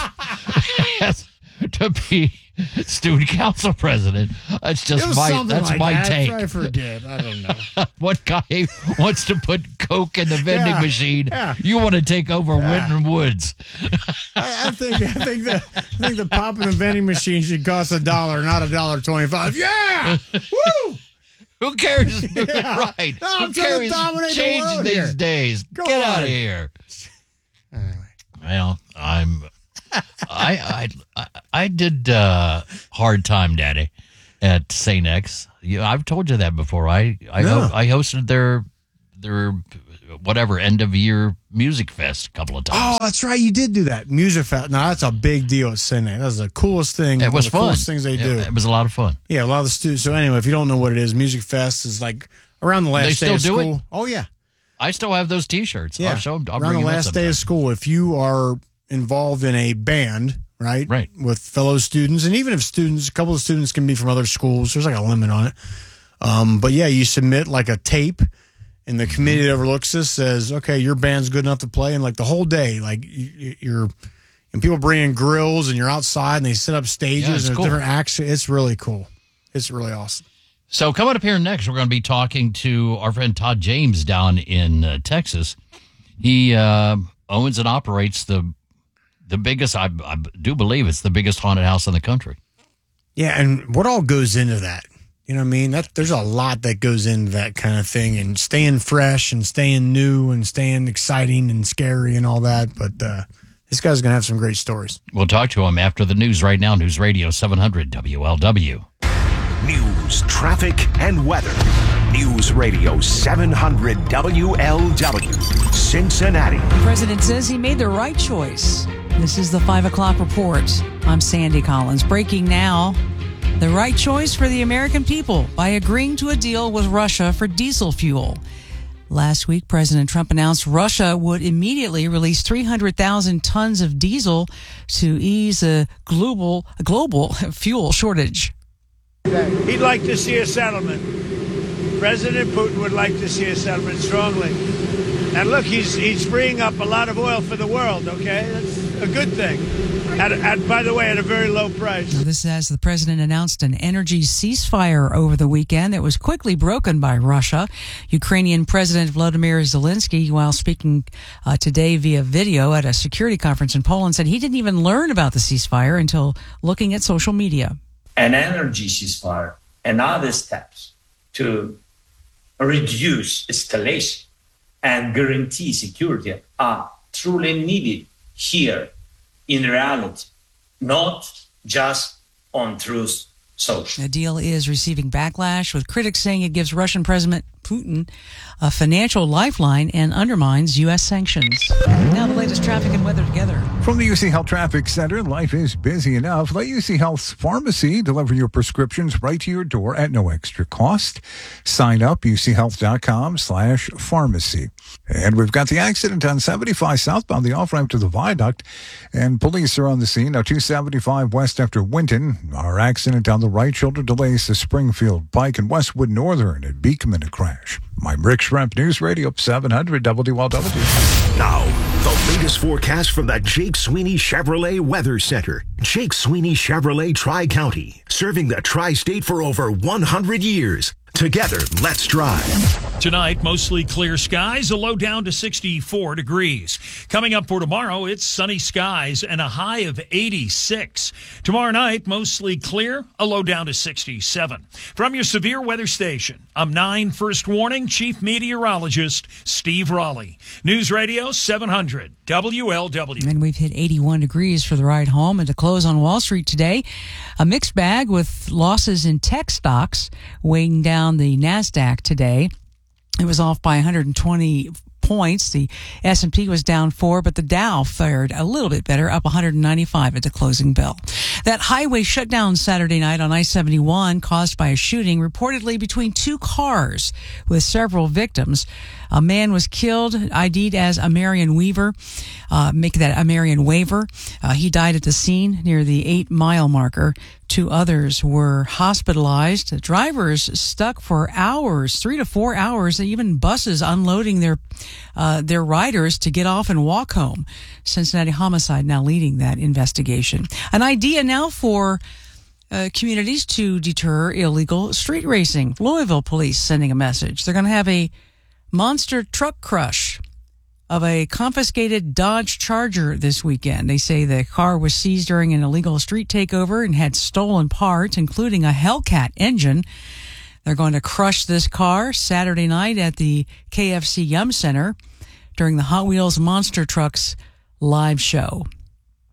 To be student council president. That's just my that's like my that. take. I forget. I don't know. What guy wants to put Coke in the vending yeah, machine? Yeah. You want to take over yeah. Winton Woods. I, I think I think the I think the pop in the vending machine should cost a dollar, not a dollar twenty-five. Yeah. Woo! Who cares? Yeah. Right. No, Who I'm cares? The Change these here. days. Go Get on. out of here. Anyway. Well, I'm I I I, I did uh, Hard Time Daddy. at Saint X. You, I've told you that before. I I, Yeah. ho- I hosted their their whatever end of year music fest a couple of times. Oh, that's right. You did do that. Music Fest. Now, that's a big deal at Cine. That's the coolest thing. It one was of the fun. coolest things they It- do. It was a lot of fun. Yeah, a lot of the students. So anyway, if you don't know what it is, Music Fest is like around the last They day still of do school. it? Oh, yeah. I still have those T-shirts. Yeah. I'll show them. I'll around bring the them in last day sometime. of school, if you are involved in a band, right? Right. With fellow students, and even if students, a couple of students can be from other schools, there's like a limit on it. Um, but yeah, you submit like a tape, and the committee that overlooks this says, okay, your band's good enough to play. And like the whole day, like you, you're, and people bring in grills and you're outside and they set up stages Yeah, it's and cool. different acts. It's really cool. It's really awesome. So coming up here next, we're going to be talking to our friend Todd James down in uh, Texas. He uh, owns and operates the the biggest, I, I do believe it's the biggest haunted house in the country. Yeah, and what all goes into that? You know what I mean? That there's a lot that goes into that kind of thing, and staying fresh and staying new and staying exciting and scary and all that. But uh, this guy's going to have some great stories. We'll talk to him after the news right now. News Radio seven hundred W L W. News, traffic, and weather. News Radio seven hundred W L W, Cincinnati. The president says he made the right choice. This is the five o'clock report. I'm Sandy Collins. Breaking now. The right choice for the American people by agreeing to a deal with Russia for diesel fuel. Last week, President Trump announced Russia would immediately release three hundred thousand tons of diesel to ease a global, a global fuel shortage. He'd like to see a settlement. President Putin would like to see a settlement strongly. And look, he's he's freeing up a lot of oil for the world, okay? That's a good thing. At, at, by the way, at a very low price. Now, this as the president announced an energy ceasefire over the weekend that was quickly broken by Russia. Ukrainian President Volodymyr Zelensky, while speaking uh, today via video at a security conference in Poland, said he didn't even learn about the ceasefire until looking at social media. An energy ceasefire and other steps to reduce escalation and guarantee security are truly needed here in reality, not just on truth social. The deal is receiving backlash, with critics saying it gives Russian President Putin a financial lifeline and undermines U S sanctions. Now the latest traffic and weather together. From the U C Health Traffic Center, life is busy enough. Let U C Health's pharmacy deliver your prescriptions right to your door at no extra cost. Sign up, uchealth.com slash pharmacy. And we've got the accident on seventy-five southbound, the off-ramp to the viaduct, and police are on the scene. Now, two seventy-five west after Winton. Our accident on the right shoulder delays the Springfield Pike and Westwood Northern at Beekman, a crash. I'm Rick Schremp, News Radio seven hundred W L W. Now, the latest forecast from the Jake Sweeney Chevrolet Weather Center. Jake Sweeney Chevrolet Tri-County, serving the tri-state for over one hundred years. Together, let's drive. Tonight, mostly clear skies, a low down to sixty-four degrees. Coming up for tomorrow, it's sunny skies and a high of eighty-six. Tomorrow night, mostly clear, a low down to sixty-seven. From your severe weather station, I'm nine First Warning Chief Meteorologist Steve Raleigh. News Radio seven hundred W L W. And we've hit eighty-one degrees for the ride home. And to close on Wall Street today, a mixed bag with losses in tech stocks weighing down the NASDAQ today. It was off by one hundred twenty points. The S and P was down four, but the Dow fared a little bit better, up one hundred ninety-five at the closing bell. That highway shutdown Saturday night on I seventy-one caused by a shooting reportedly between two cars with several victims. A man was killed, I D'd as Amarian Weaver, uh, make that Amarian Waver. Uh, he died at the scene near the eight mile marker. Two others were hospitalized. The drivers stuck for hours, three to four hours, even buses unloading their uh, their riders to get off and walk home. Cincinnati Homicide now leading that investigation. An idea now for uh, communities to deter illegal street racing. Louisville police sending a message. They're going to have a monster truck crush of a confiscated Dodge Charger this weekend. They say the car was seized during an illegal street takeover and had stolen parts, including a Hellcat engine. They're going to crush this car Saturday night at the K F C Yum Center during the Hot Wheels Monster Trucks live show.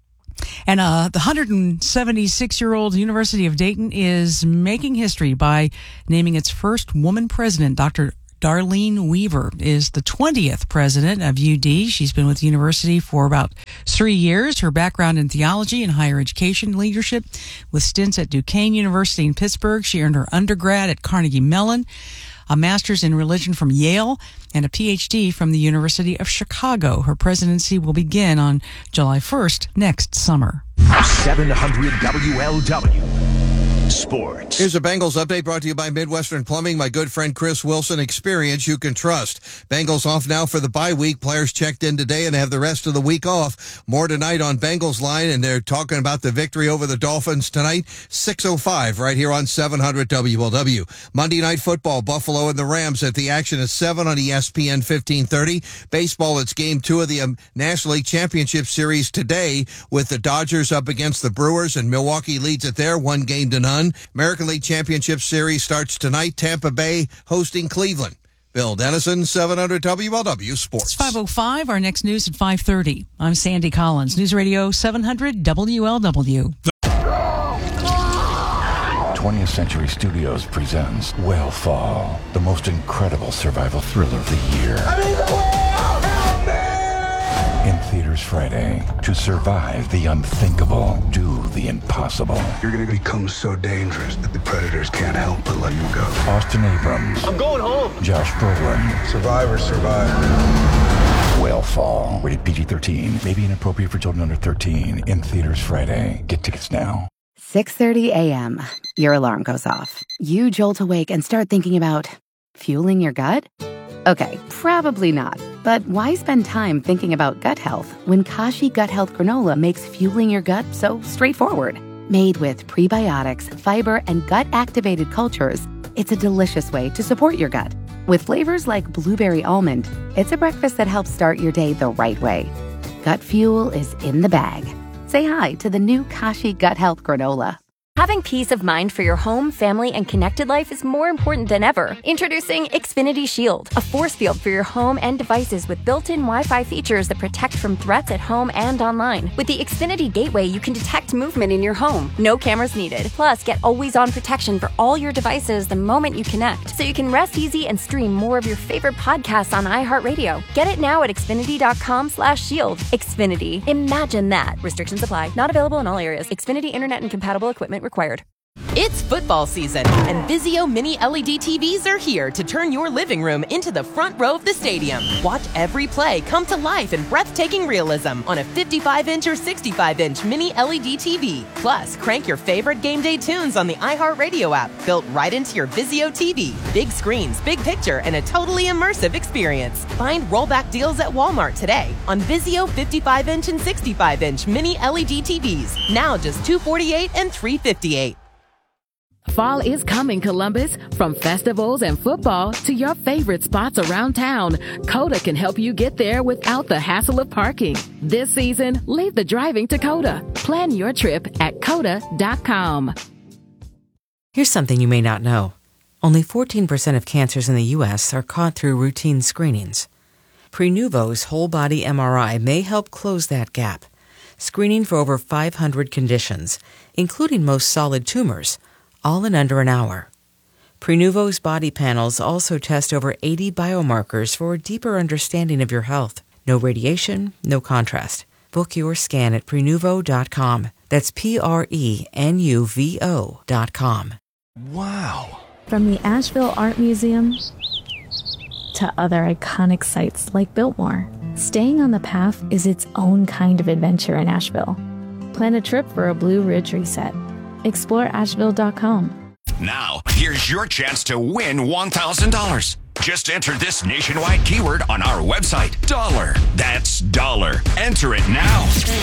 And uh, the one hundred seventy-six-year-old University of Dayton is making history by naming its first woman president. Doctor Darlene Weaver is the twentieth president of U D. She's been with the university for about three years. Her background in theology and higher education leadership with stints at Duquesne University in Pittsburgh. She earned her undergrad at Carnegie Mellon, a master's in religion from Yale, and a P H D from the University of Chicago. Her presidency will begin on July first next summer. seven hundred W L W Sports. Here's a Bengals update brought to you by Midwestern Plumbing. My good friend Chris Wilson, experience you can trust. Bengals off now for the bye week. Players checked in today and have the rest of the week off. More tonight on Bengals Line, and they're talking about the victory over the Dolphins tonight, six oh five right here on seven hundred W L W. Monday Night Football, Buffalo and the Rams at the action at seven on E S P N fifteen thirty. Baseball, it's game two of the um, National League Championship Series today with the Dodgers up against the Brewers, and Milwaukee leads it there, one game to none. American League Championship Series starts tonight. Tampa Bay hosting Cleveland. Bill Dennison, seven hundred W L W Sports. It's five oh five. Our next news at five thirty. I'm Sandy Collins. News Radio seven hundred W L W. twentieth Century Studios presents Whale Fall, the most incredible survival thriller of the year. I'm in the whale! Help me! In theaters Friday. To survive the unthinkable, do the impossible. You're going to become so dangerous that the predators can't help but let you go. Austin Abrams. I'm going home. Josh Brolin. Survivor, survivor. Whale Fall. Rated P G thirteen. May be inappropriate for children under thirteen. In theaters Friday. Get tickets now. six thirty a.m. Your alarm goes off. You jolt awake and start thinking about fueling your gut? Okay, probably not. But why spend time thinking about gut health when Kashi Gut Health Granola makes fueling your gut so straightforward? Made with prebiotics, fiber, and gut-activated cultures, it's a delicious way to support your gut. With flavors like blueberry almond, it's a breakfast that helps start your day the right way. Gut fuel is in the bag. Say hi to the new Kashi Gut Health Granola. Having peace of mind for your home, family, and connected life is more important than ever. Introducing Xfinity Shield, a force field for your home and devices with built-in Wi-Fi features that protect from threats at home and online. With the Xfinity Gateway, you can detect movement in your home. No cameras needed. Plus, get always-on protection for all your devices the moment you connect, so you can rest easy and stream more of your favorite podcasts on iHeartRadio. Get it now at Xfinity.com slash shield. Xfinity. Imagine that. Restrictions apply. Not available in all areas. Xfinity Internet and compatible equipment required. It's football season, and Vizio Mini L E D T Vs are here to turn your living room into the front row of the stadium. Watch every play come to life in breathtaking realism on a fifty-five inch or sixty-five inch Mini L E D T V. Plus, crank your favorite game day tunes on the iHeartRadio app, built right into your Vizio T V. Big screens, big picture, and a totally immersive experience. Find rollback deals at Walmart today on Vizio fifty-five inch and sixty-five inch Mini L E D T Vs. Now just two hundred forty-eight dollars and three hundred fifty-eight dollars. Fall is coming, Columbus. From festivals and football to your favorite spots around town, Coda can help you get there without the hassle of parking. This season, leave the driving to Coda. Plan your trip at coda dot com. Here's something you may not know. Only fourteen percent of cancers in the U S are caught through routine screenings. Prenuvo's whole-body M R I may help close that gap. Screening for over five hundred conditions, including most solid tumors, all in under an hour. Prenuvo's body panels also test over eighty biomarkers for a deeper understanding of your health. No radiation, no contrast. Book your scan at Prenuvo dot com. That's P R E N U V O dot com. Wow. From the Asheville Art Museum to other iconic sites like Biltmore, staying on the path is its own kind of adventure in Asheville. Plan a trip for a Blue Ridge reset. Explore Asheville dot com. Now, here's your chance to win one thousand dollars. Just enter this nationwide keyword on our website, dollar. That's dollar. Enter it now.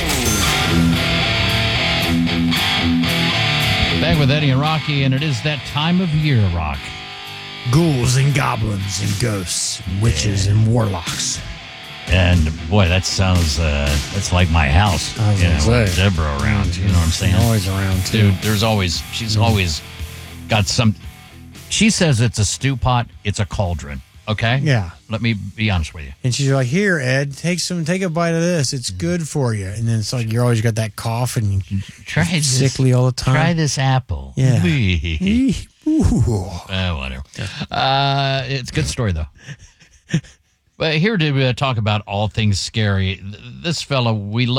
Back with Eddie and Rocky, and it is that time of year, Rock. Ghouls and goblins and ghosts, and witches and warlocks. And boy, that sounds, uh, that's like my house. I was you gonna know, say. with Deborah around, you know what I'm saying? Always around, too. Dude, there's always, she's Mm. always got some, she says it's a stew pot, it's a cauldron. Okay. Yeah. Let me be honest with you. And she's like, "Here, Ed, take some, take a bite of this. It's good for you." And then it's like you're always got that cough and you try this, sickly all the time. Try this apple. Yeah. Ooh. Uh, whatever. Uh, it's a good story though. But here to uh, talk about all things scary. This fellow we love.